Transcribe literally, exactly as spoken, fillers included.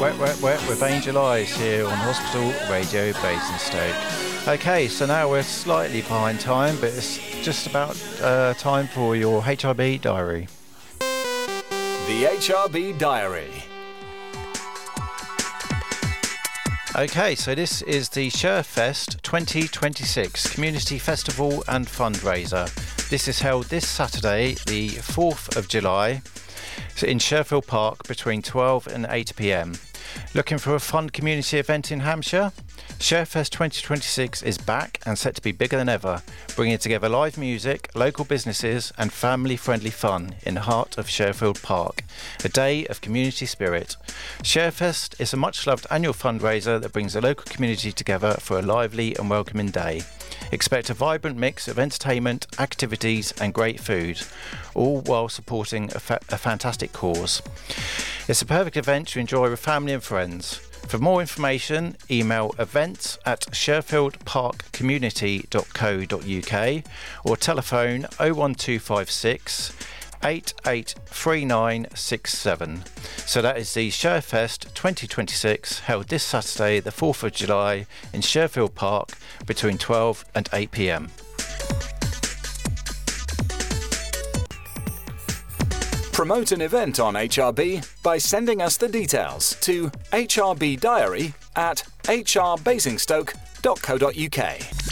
Wet, Wet, Wet with Angel Eyes here on Hospital Radio Basingstoke. Okay, so now we're slightly behind time, but it's just about uh, time for your H R B diary. The H R B Diary. Okay, so this is the SureFest twenty twenty-six Community Festival and Fundraiser. This is held this Saturday, the fourth of July, in Sherfield Park between twelve and eight p m. Looking for a fun community event in Hampshire? SureFest twenty twenty-six is back and set to be bigger than ever, bringing together live music, local businesses and family-friendly fun in the heart of Sherfield Park. A day of community spirit. SureFest is a much-loved annual fundraiser that brings the local community together for a lively and welcoming day. Expect a vibrant mix of entertainment, activities and great food, all while supporting a, fa- a fantastic cause. It's a perfect event to enjoy with family and friends. For more information, email events at sherfield park community dot co dot uk or telephone oh one two five six, eight eight three nine six seven. So that is the SureFest twenty twenty-six, held this Saturday, the fourth of July, in Sherfield Park between twelve and eight p m. Promote an event on H R B by sending us the details to h r b diary at h r basingstoke dot co dot uk.